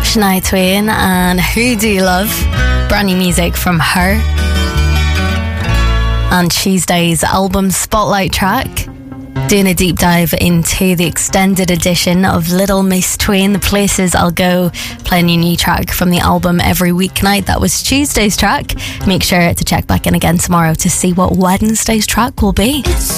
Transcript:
Shania Twain and Who Do You Love? Brand new music from her. And Tuesday's album spotlight track. Doing a deep dive into the extended edition of Little Miss Twain, The Places I'll Go, playing a new track from the album every weeknight. That was Tuesday's track. Make sure to check back in again tomorrow to see what Wednesday's track will be.